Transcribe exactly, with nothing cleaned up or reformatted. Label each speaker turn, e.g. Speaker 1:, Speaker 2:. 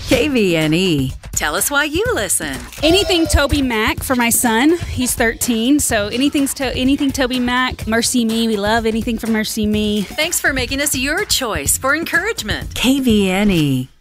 Speaker 1: K V N E. Tell us why you listen.
Speaker 2: Anything Toby Mac for my son. He's thirteen, so anything's to anything Toby Mac. Mercy Me, we love anything from Mercy Me.
Speaker 1: Thanks for making us your choice for encouragement. K V N E.